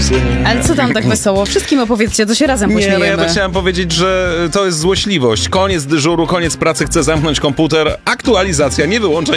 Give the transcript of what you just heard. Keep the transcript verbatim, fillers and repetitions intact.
Ale co tam tak wesoło? Wszystkim opowiedzcie, to się razem Nie, pośmiejemy. no ja to chciałem powiedzieć, że to jest złośliwość. Koniec dyżuru, koniec pracy, chcę zamknąć komputer. Aktualizacja, nie wyłączaj